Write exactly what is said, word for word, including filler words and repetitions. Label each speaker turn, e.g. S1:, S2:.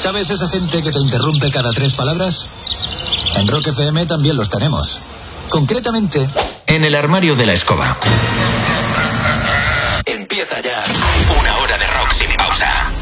S1: ¿Sabes esa gente que te interrumpe cada tres palabras? En Rock F M también los tenemos. Concretamente, en el armario de la escoba. Empieza ya una hora de rock sin pausa.